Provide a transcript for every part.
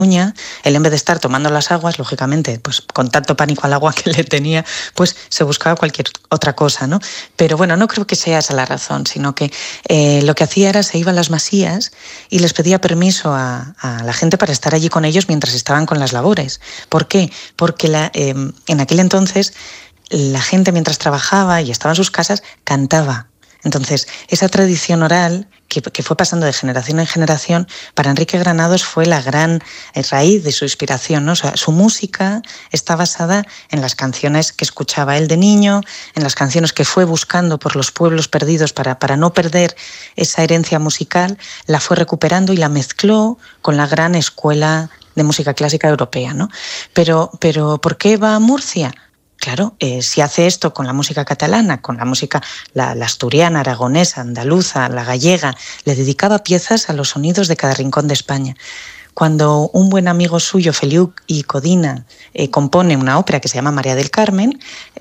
Cataluña, él en vez de estar tomando las aguas, lógicamente, pues con tanto pánico al agua que le tenía, pues se buscaba cualquier otra cosa, ¿no? Pero bueno, no creo que sea esa la razón, sino que lo que hacía era se iba a las masías y les pedía permiso a la gente para estar allí con ellos mientras estaban con las labores. ¿Por qué? Porque en aquel entonces la gente mientras trabajaba y estaba en sus casas cantaba. Entonces, esa tradición oral que fue pasando de generación en generación, para Enrique Granados fue la gran raíz de su inspiración, ¿no? O sea, su música está basada en las canciones que escuchaba él de niño, en las canciones que fue buscando por los pueblos perdidos para no perder esa herencia musical, la fue recuperando y la mezcló con la gran escuela de música clásica europea, ¿no? Pero ¿por qué va a Murcia? Claro, si hace esto con la música catalana, con la música la asturiana, aragonesa, andaluza, la gallega, le dedicaba piezas a los sonidos de cada rincón de España. Cuando un buen amigo suyo, Feliu y Codina, compone una ópera que se llama María del Carmen,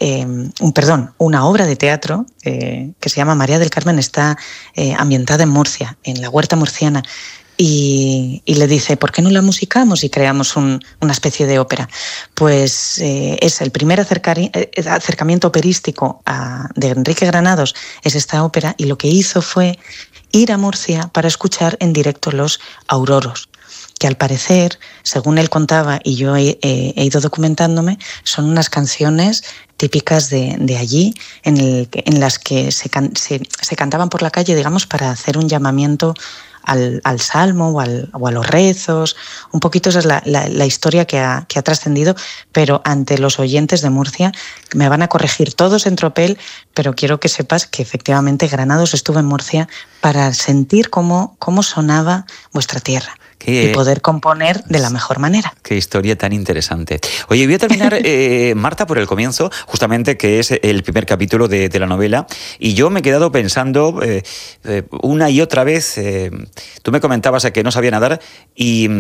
una obra de teatro que se llama María del Carmen, está ambientada en Murcia, en la huerta murciana. Y le dice, ¿por qué no la musicamos y creamos una especie de ópera? Pues es el primer acercamiento operístico de Enrique Granados, es esta ópera, y lo que hizo fue ir a Murcia para escuchar en directo los auroros, que al parecer, según él contaba, y yo he ido documentándome, son unas canciones típicas de allí, en las que se cantaban por la calle, digamos, para hacer un llamamiento al salmo o a los rezos. Un poquito esa es la historia que ha trascendido, pero ante los oyentes de Murcia me van a corregir todos en tropel, pero quiero que sepas que efectivamente Granados estuvo en Murcia para sentir cómo sonaba vuestra tierra. Y poder componer de la mejor manera. Qué historia tan interesante. Oye, voy a terminar, Marta, por el comienzo, justamente, que es el primer capítulo de la novela, y yo me he quedado pensando una y otra vez, tú me comentabas que no sabía nadar, y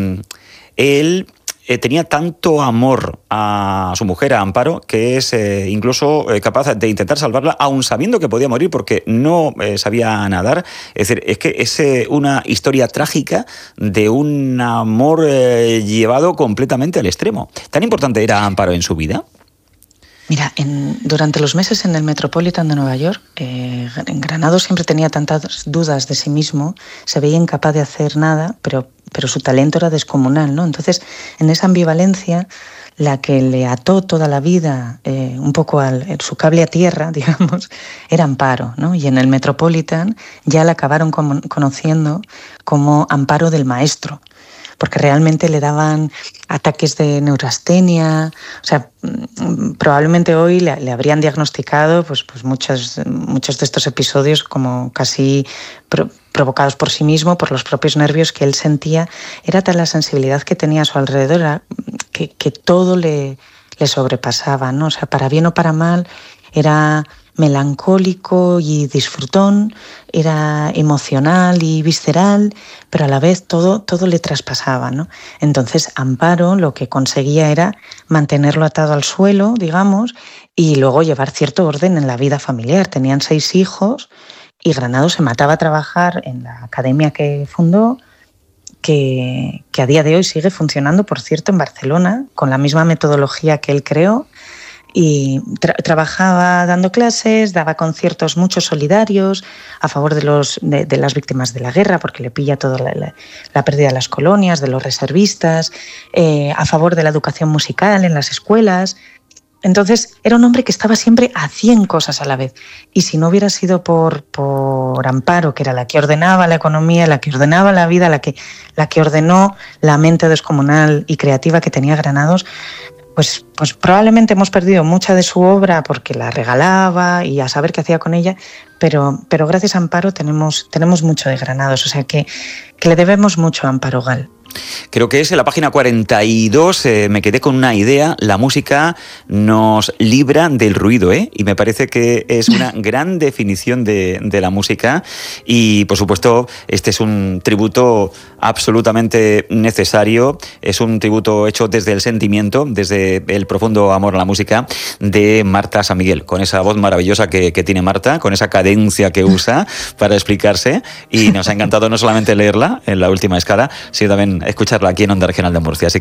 él tenía tanto amor a su mujer, a Amparo, que es incluso capaz de intentar salvarla, aun sabiendo que podía morir porque no sabía nadar. Es decir, es que es una historia trágica de un amor llevado completamente al extremo. ¿Tan importante era Amparo en su vida? Mira, durante los meses en el Metropolitan de Nueva York, Granados siempre tenía tantas dudas de sí mismo, se veía incapaz de hacer nada, pero su talento era descomunal, ¿no? Entonces, en esa ambivalencia, la que le ató toda la vida un poco su cable a tierra, digamos, era Amparo, ¿no? Y en el Metropolitan ya la acabaron conociendo como Amparo del Maestro, porque realmente le daban ataques de neurastenia. O sea, probablemente hoy le habrían diagnosticado pues muchos de estos episodios como casi provocados por sí mismo, por los propios nervios que él sentía. Era tal la sensibilidad que tenía a su alrededor que todo le sobrepasaba, ¿no? O sea, para bien o para mal, era melancólico y disfrutón, era emocional y visceral, pero a la vez todo le traspasaba, ¿no? Entonces Amparo lo que conseguía era mantenerlo atado al suelo, digamos, y luego llevar cierto orden en la vida familiar. Tenían 6 hijos y Granados se mataba a trabajar en la academia que fundó, que a día de hoy sigue funcionando, por cierto, en Barcelona, con la misma metodología que él creó. Y trabajaba dando clases, daba conciertos muchos solidarios a favor de las víctimas de la guerra, porque le pilla toda la pérdida de las colonias, de los reservistas, a favor de la educación musical en las escuelas. Entonces era un hombre que estaba siempre a 100 cosas a la vez, y si no hubiera sido por Amparo, que era la que ordenaba la economía, la que ordenaba la vida, la que ordenó la mente descomunal y creativa que tenía Granados, pues probablemente hemos perdido mucha de su obra porque la regalaba y a saber qué hacía con ella, pero gracias a Amparo tenemos mucho de Granados, o sea que le debemos mucho a Amparo Gal. Creo que es en la página 42, me quedé con una idea: la música nos libra del ruido, y me parece que es una gran definición de la música, y por supuesto este es un tributo absolutamente necesario, es un tributo hecho desde el sentimiento, desde el profundo amor a la música de Marta San Miguel, con esa voz maravillosa que tiene Marta, con esa cadencia que usa para explicarse, y nos ha encantado no solamente leerla en La Última Escala, sino también escucharla aquí en Onda Regional de Murcia. Así